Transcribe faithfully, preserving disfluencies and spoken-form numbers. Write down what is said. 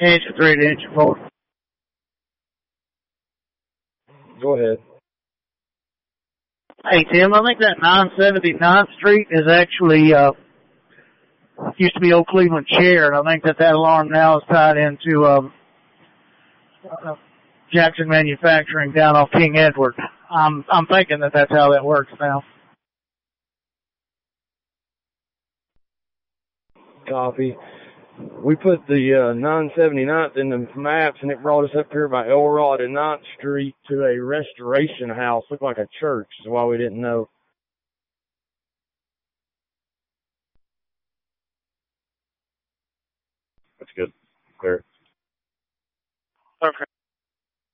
Inch three to inch four. Go ahead. Hey, Tim, I think that nine seventy-ninth Street is actually, uh, used to be Old Cleveland Chair, and I think that that alarm now is tied into, um, uh, Jackson Manufacturing down off King Edward. I'm, I'm thinking that that's how that works now. Copy. We put the uh, nine seventy-ninth in the maps, and it brought us up here by Elrod and ninth Street to a restoration house. Looked like a church, is why we didn't know. That's good. Clear. Okay.